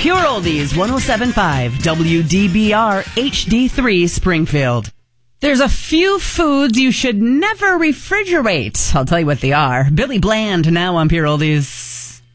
Pure Oldies 107.5 WDBR HD3 Springfield. There's a few foods you should never refrigerate. I'll tell you what they are. Billy Bland now on Pure Oldies.